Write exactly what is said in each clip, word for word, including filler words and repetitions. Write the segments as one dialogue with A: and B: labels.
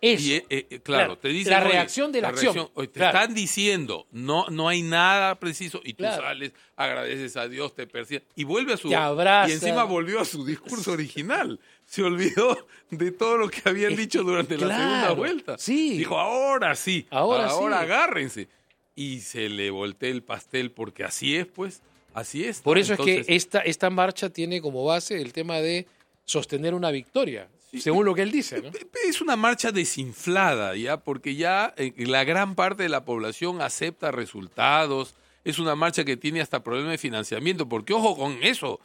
A: Eso.
B: Y, eh, eh, claro,
A: claro,
B: te dicen,
A: la
B: oye,
A: reacción de la,
B: la
A: acción.
B: reacción, oye, te
A: Claro.
B: están diciendo, no, no hay nada preciso, y tú
A: Claro.
B: sales, agradeces a Dios, te persigues, y vuelve a su...
A: Te abraza.
B: Y encima volvió a su discurso original. Se olvidó de todo lo que habían dicho durante la
A: Claro,
B: segunda vuelta.
A: sí.
B: Dijo, ahora sí,
A: Ahora
B: ahora
A: sí.
B: agárrense. Y se le voltea el pastel, porque así es, pues, así es. ¿no?
A: Por eso
B: Entonces,
A: es que esta, esta marcha tiene como base el tema de sostener una victoria,
B: sí,
A: según lo que él dice, ¿no?
B: es una marcha desinflada, ya, porque ya eh, la gran parte de la población acepta resultados. Es una marcha que tiene hasta problemas de financiamiento, porque ojo con eso,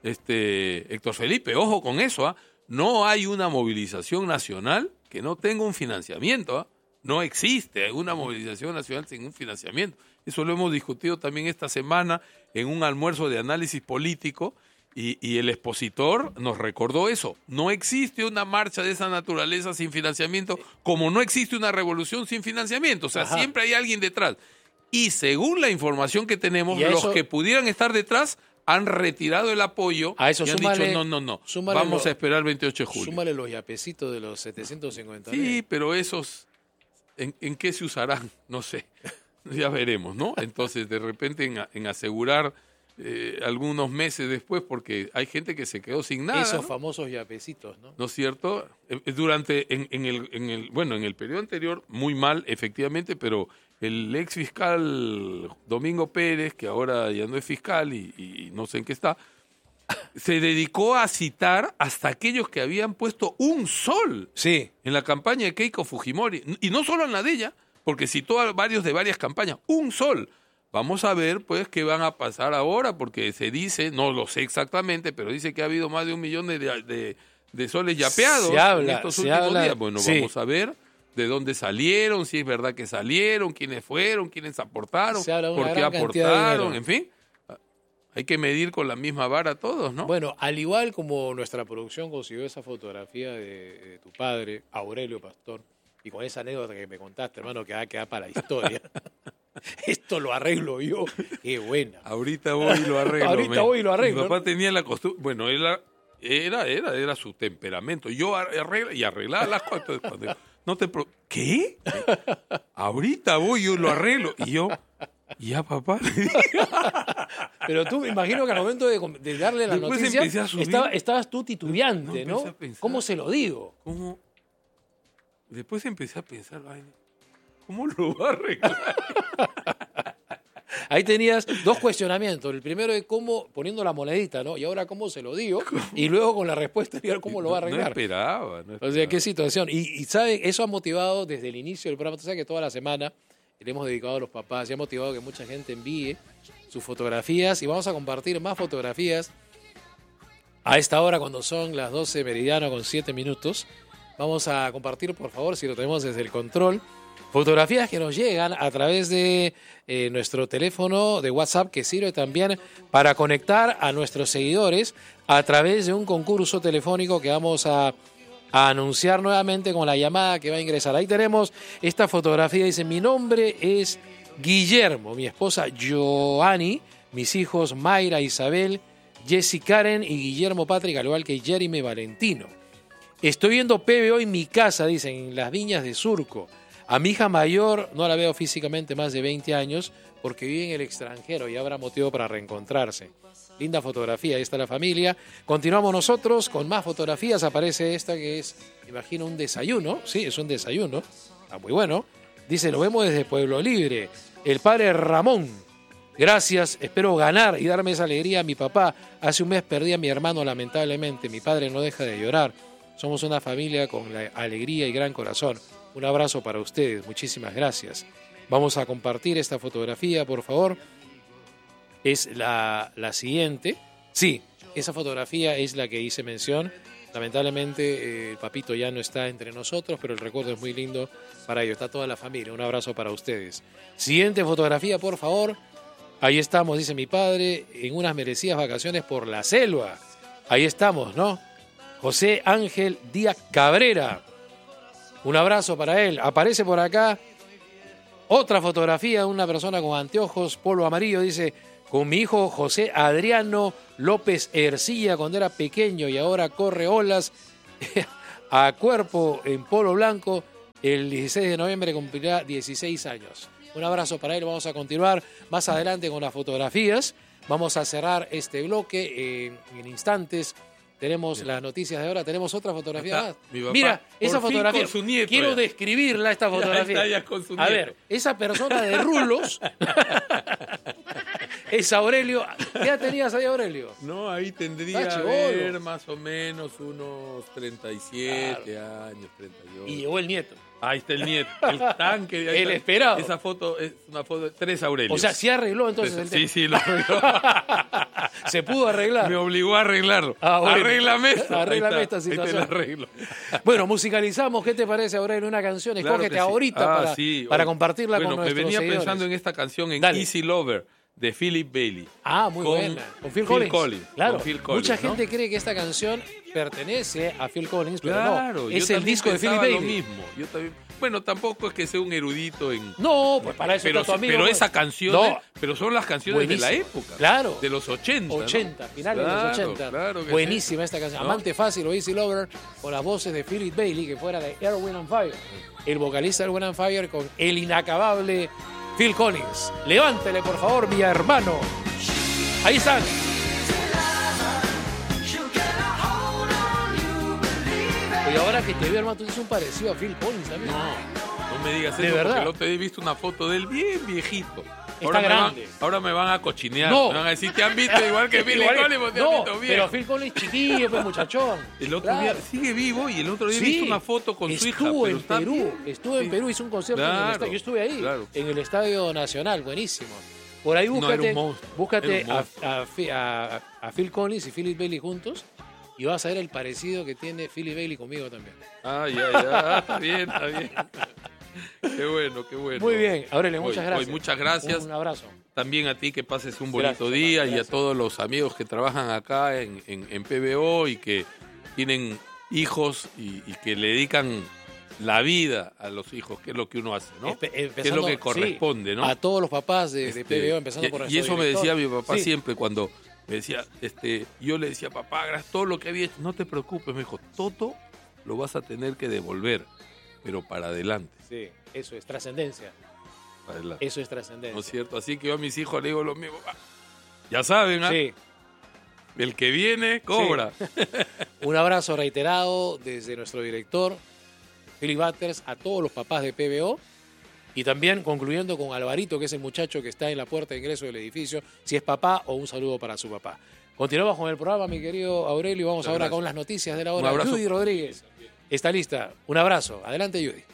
B: este Héctor Felipe, ojo con eso, ¿ah? No hay una movilización nacional que no tenga un financiamiento, ¿ah? No existe una movilización nacional sin un financiamiento. Eso lo hemos discutido también esta semana en un almuerzo de análisis político. Y, y el expositor nos recordó eso. No existe una marcha de esa naturaleza sin financiamiento, como no existe una revolución sin financiamiento. O sea,
A: Ajá.
B: siempre hay alguien detrás. Y según la información que tenemos,
A: Y a
B: los
A: eso-
B: que pudieran estar detrás han retirado el apoyo
A: A eso
B: y han
A: súmale-
B: dicho, no, no, no,
A: súmale
B: vamos
A: lo-
B: a esperar el veintiocho de julio.
A: Súmale los yapecitos de los setecientos cincuenta mil.
B: Sí, pero esos, ¿en, en qué se usarán? No sé. Ya veremos, ¿no? Entonces, de repente, en, en asegurar eh, algunos meses después, porque hay gente que se quedó sin nada,
A: Esos
B: ¿no?
A: famosos yapecitos, ¿no?
B: ¿No es cierto? Eh, eh, Durante, en, en el, en el, bueno, en el periodo anterior, muy mal, efectivamente, pero el ex fiscal Domingo Pérez, que ahora ya no es fiscal y, y no sé en qué está, se dedicó a citar hasta aquellos que habían puesto un sol
A: Sí.
B: en la campaña de Keiko Fujimori, y no solo en la de ella, porque citó a varios de varias campañas, un sol. Vamos a ver, pues, qué van a pasar ahora, porque se dice, no lo sé exactamente, pero dice que ha habido más de un millón de, de, de soles yapeados
A: Se habla,
B: en estos
A: se
B: últimos
A: habla,
B: días. Bueno,
A: sí.
B: vamos a ver de dónde salieron, si es verdad que salieron, quiénes fueron, quiénes aportaron,
A: Se habla de una
B: por qué
A: gran cantidad de
B: aportaron,
A: dinero.
B: en fin. Hay que medir con la misma vara todos, ¿no?
A: Bueno, al igual como nuestra producción consiguió esa fotografía de, de tu padre, Aurelio Pastor, y con esa anécdota que me contaste, hermano, que va a quedar para la historia. Esto lo arreglo yo. Qué buena.
B: Ahorita voy y lo arreglo.
A: Ahorita
B: men.
A: voy y lo arreglo,
B: Mi papá
A: ¿no?
B: tenía la costumbre, bueno, él era, era, era, era su temperamento. Yo arreglo y arreglaba las cosas. Entonces, cuando- no te pro- ¿Qué? Ahorita voy y yo lo arreglo. Y yo, ya papá.
A: Pero tú me imagino que al momento de, de darle la
B: Después
A: noticia,
B: empecé a subir.
A: estaba- estabas tú
B: No,
A: titubeante,
B: empecé
A: ¿no?
B: a pensar.
A: ¿Cómo se lo digo?
B: ¿Cómo? Después empecé a pensar, ay, ¿cómo lo va a arreglar?
A: Ahí tenías dos cuestionamientos. El primero es cómo, poniendo la monedita, ¿no? Y ahora cómo se lo digo. Y luego con la respuesta, y ahora cómo lo va a
B: No
A: arreglar.
B: esperaba. No
A: O
B: esperaba.
A: sea, qué situación. Y, y ¿saben? Eso ha motivado desde el inicio del programa. Tú sabes que toda la semana le hemos dedicado a los papás y ha motivado que mucha gente envíe sus fotografías y vamos a compartir más fotografías a esta hora cuando son las doce meridiano con siete minutos. Vamos a compartir, por favor, si lo tenemos desde el control, fotografías que nos llegan a través de eh, nuestro teléfono de WhatsApp, que sirve también para conectar a nuestros seguidores a través de un concurso telefónico que vamos a, a anunciar nuevamente con la llamada que va a ingresar. Ahí tenemos esta fotografía, dice, mi nombre es Guillermo, mi esposa Joanny, mis hijos Mayra, Isabel, Jessy Karen y Guillermo Patrick, al igual que Jeremy Valentino. Estoy viendo P B O en mi casa, dicen, en las viñas de Surco. A mi hija mayor no la veo físicamente más de veinte años porque vive en el extranjero y habrá motivo para reencontrarse. Linda fotografía, ahí está la familia. Continuamos nosotros con más fotografías. Aparece esta que es, imagino, un desayuno. Sí, es un desayuno. Está muy bueno. Dice, lo vemos desde Pueblo Libre. El padre Ramón. Gracias, espero ganar y darme esa alegría a mi papá. Hace un mes perdí a mi hermano, lamentablemente. Mi padre no deja de llorar. Somos una familia con la alegría y gran corazón. Un abrazo para ustedes. Muchísimas gracias. Vamos a compartir esta fotografía, por favor. Es la, la siguiente. Sí, esa fotografía es la que hice mención. Lamentablemente, eh, el papito ya no está entre nosotros, pero el recuerdo es muy lindo para ellos. Está toda la familia. Un abrazo para ustedes. Siguiente fotografía, por favor. Ahí estamos, dice mi padre, en unas merecidas vacaciones por la selva. Ahí estamos, ¿no? José Ángel Díaz Cabrera. Un abrazo para él. Aparece por acá otra fotografía de una persona con anteojos, polo amarillo, dice, con mi hijo José Adriano López Ercilla cuando era pequeño y ahora corre olas a cuerpo en polo blanco El dieciséis de noviembre cumplirá dieciséis años. Un abrazo para él. Vamos a continuar más adelante con las fotografías. Vamos a cerrar este bloque eh, en instantes. Tenemos Bien. las noticias de ahora. Tenemos otra fotografía más. Mira, esa fotografía.
B: Con su nieto,
A: quiero
B: ya.
A: describirla, esta fotografía.
B: Ya está ya con su
A: a ver, esa persona de rulos es Aurelio. ¿Qué edad tenías ahí, Aurelio?
B: No, ahí tendría a ver, más o menos unos treinta y siete claro. años, treinta y ocho.
A: Y llegó el nieto.
B: Ahí está el nieto, el tanque. De ahí
A: el
B: está.
A: esperado.
B: Esa foto es una foto de tres Aurelios.
A: O sea, sí arregló entonces el tema.
B: Sí, sí, lo arregló.
A: Se pudo arreglar.
B: Me obligó a arreglarlo.
A: Ah, bueno.
B: Arréglame esto.
A: Arréglame esta situación.
B: Ahí te lo arreglo.
A: Bueno, musicalizamos. ¿Qué te parece, Aurelio? Una canción.
B: Claro
A: Escógete
B: sí.
A: ahorita
B: ah,
A: para,
B: sí.
A: para compartirla
B: bueno,
A: con nuestros
B: me venía
A: seguidores.
B: pensando en esta canción, en
A: Dale.
B: Easy Lover, de Philip Bailey.
A: Ah, muy
B: con
A: buena. Con Phil,
B: Phil
A: Collins.
B: Collins.
A: Claro.
B: Con Phil Collins,
A: Mucha
B: ¿no?
A: gente cree que esta canción pertenece a Phil Collins, pero
B: claro,
A: no.
B: yo
A: Es el disco de Philip
B: pensaba
A: Bailey.
B: lo mismo. Yo también. Bueno, tampoco es que sea un erudito en...
A: No, pues para eso
B: pero,
A: está tu amigo.
B: pero
A: pues.
B: esa canción,
A: no.
B: pero son las canciones
A: Buenísimo.
B: de la época.
A: Claro.
B: De los ochenta.
A: ochenta,
B: ¿no?
A: finales
B: claro,
A: de los ochenta.
B: Claro que
A: Buenísima
B: sí.
A: esta canción.
B: ¿No?
A: Amante Fácil o Easy Lover, con las voces de Philip Bailey, que fuera de Earth, Wind and Fire. El vocalista de Earth, Wind and Fire con el inacabable Phil Collins. Levántele, por favor, mi hermano. Ahí están. Y ahora que te veo, hermano, tú tienes un parecido a Phil Collins también.
B: No, no me digas
A: ¿De
B: eso,
A: verdad?
B: porque el otro día he visto una foto de él bien viejito.
A: Está
B: Ahora me,
A: grande.
B: van, ahora me van a cochinear.
A: No.
B: Me van a decir, te han visto igual que Phil
A: Igual-
B: Collins, te han
A: no,
B: visto bien.
A: pero Phil Collins chiquillo, pues muchachón.
B: El otro
A: Claro.
B: día sigue vivo y el otro día he
A: Sí,
B: visto una foto con su hija.
A: estuvo
B: pero
A: en
B: está
A: Perú,
B: bien.
A: estuvo en
B: Sí.
A: Perú, hizo un concierto en el
B: Claro,
A: estadio. Yo estuve ahí,
B: claro.
A: en el Estadio Nacional, buenísimo. Por ahí
B: No,
A: búscate,
B: era un monstruo,
A: búscate
B: era un
A: a,
B: monstruo.
A: a Fi- a- a Phil Collins y Philip Bailey juntos y vas a ver el parecido que tiene Philip Bailey conmigo también.
B: Ay, ay, ay, está bien, está bien. Qué bueno, qué bueno.
A: Muy bien, Aurelio,
B: Voy,
A: muchas
B: voy,
A: gracias.
B: muchas gracias.
A: Un, un abrazo.
B: También a ti que pases un bonito
A: Gracias,
B: día
A: hermano,
B: y a
A: gracias.
B: todos los amigos que trabajan acá en, en, en P B O y que tienen hijos y, y que le dedican la vida a los hijos, que es lo que uno hace, ¿no?
A: Espe-
B: Que es
A: empezando-
B: lo que corresponde,
A: sí,
B: ¿no?
A: A todos los papás de, de
B: Este,
A: P B O, empezando
B: y,
A: por
B: y
A: nuestro
B: eso me
A: director.
B: decía mi papá
A: Sí.
B: siempre cuando me decía, este, yo le decía, papá, gracias todo lo que había hecho, no te preocupes, me dijo, todo lo vas a tener que devolver, pero para adelante,
A: Sí, eso es trascendencia.
B: para adelante.
A: Eso es trascendencia.
B: ¿No es cierto? Así que yo a mis hijos le digo lo mismo. "Ah, ya saben, ¿ah?
A: Sí.
B: El que viene, cobra.
A: Un abrazo reiterado desde nuestro director, Philip Butters, a todos los papás de P B O. Y también concluyendo con Alvarito, que es el muchacho que está en la puerta de ingreso del edificio, si es papá o un saludo para su papá. Continuamos con el programa, mi querido Aurelio. Vamos
B: Muchas
A: ahora
B: gracias.
A: con las noticias de la hora.
B: Un abrazo.
A: Judy Rodríguez está lista. Un abrazo. Adelante, Judy.